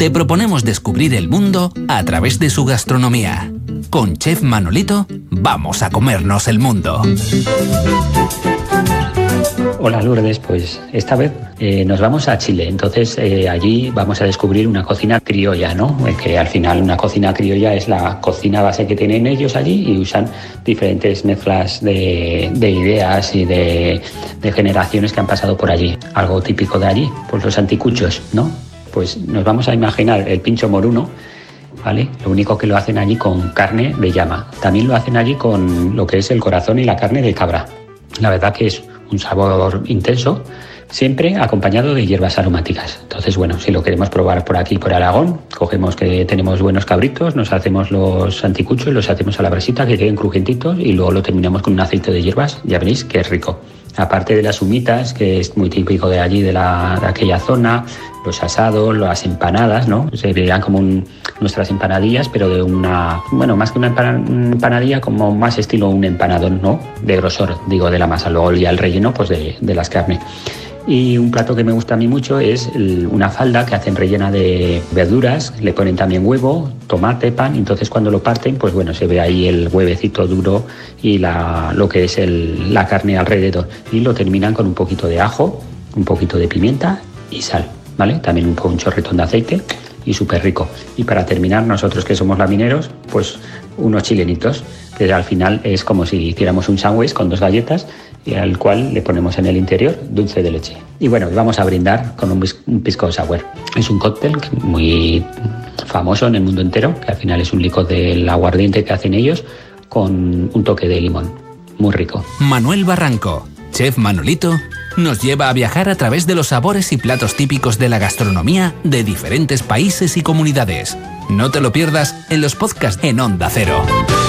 te proponemos descubrir el mundo a través de su gastronomía. Con Chef Manolito, vamos a comernos el mundo. Hola Lourdes, pues esta vez nos vamos a Chile. Entonces allí vamos a descubrir una cocina criolla, ¿no? Que al final una cocina criolla es la cocina base que tienen ellos allí y usan diferentes mezclas de ideas y de generaciones que han pasado por allí. Algo típico de allí, pues los anticuchos, ¿no? Pues nos vamos a imaginar el pincho moruno, ¿vale? Lo único que lo hacen allí con carne de llama. También lo hacen allí con lo que es el corazón y la carne de cabra. La verdad que es un sabor intenso, siempre acompañado de hierbas aromáticas. Entonces, bueno, si lo queremos probar por aquí, por Aragón, cogemos que tenemos buenos cabritos, nos hacemos los anticuchos y los hacemos a la brasita, que queden crujientitos, y luego lo terminamos con un aceite de hierbas. Ya veréis que es rico. Aparte de las humitas, que es muy típico de allí, de aquella zona, los asados, las empanadas, ¿no? Se verían como nuestras empanadillas, pero de más que una empanadilla, como más estilo un empanadón, ¿no? De grosor, digo, de la masa. Luego ya el relleno, pues de las carnes. Y un plato que me gusta a mí mucho es una falda que hacen rellena de verduras, le ponen también huevo, tomate, pan, entonces cuando lo parten, pues bueno, se ve ahí el huevecito duro y lo que es la carne alrededor. Y lo terminan con un poquito de ajo, un poquito de pimienta y sal, ¿vale? También un chorretón de aceite y súper rico. Y para terminar, nosotros que somos lamineros, pues unos chilenitos, que al final es como si hiciéramos un sándwich con 2 galletas y al cual le ponemos en el interior dulce de leche. Y bueno, vamos a brindar con un pisco sour. Es un cóctel muy famoso en el mundo entero, que al final es un licor del aguardiente que hacen ellos con un toque de limón. Muy rico. Manuel Barranco, Chef Manolito, nos lleva a viajar a través de los sabores y platos típicos de la gastronomía de diferentes países y comunidades. No te lo pierdas en los podcasts en Onda Cero.